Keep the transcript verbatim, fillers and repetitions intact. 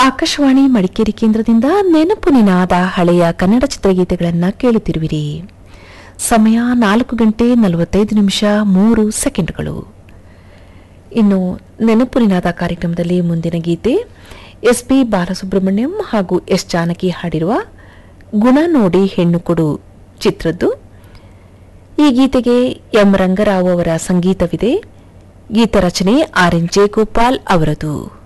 ಆಕಾಶವಾಣಿ ಮಡಿಕೇರಿ ಕೇಂದ್ರದಿಂದ ನೆನಪು ನಿನಾದ ಹಳೆಯ ಕನ್ನಡ ಚಿತ್ರಗೀತೆಗಳನ್ನು ಕೇಳುತ್ತಿರುವಿರಿ. ಸಮಯ ನಾಲ್ಕು ಗಂಟೆ ನಲವತ್ತೈದು ನಿಮಿಷ ಮೂರು ಸೆಕೆಂಡ್ಗಳು. ಇನ್ನು ನೆನಪು ನಿನಾದ ಕಾರ್ಯಕ್ರಮದಲ್ಲಿ ಮುಂದಿನ ಗೀತೆ ಎಸ್ ಪಿ ಬಾಲಸುಬ್ರಹ್ಮಣ್ಯಂ ಹಾಗೂ ಎಸ್ ಜಾನಕಿ ಹಾಡಿರುವ ಗುಣ ನೋಡಿ ಹೆಣ್ಣು ಕೊಡು ಚಿತ್ರದ್ದು. ಈ ಗೀತೆಗೆ ಎಂ ರಂಗರಾವ್ ಅವರ ಸಂಗೀತವಿದೆ. ಗೀತ ರಚನೆ ಆರ್ ಎನ್ ಜಯಗೋಪಾಲ್ ಅವರದು.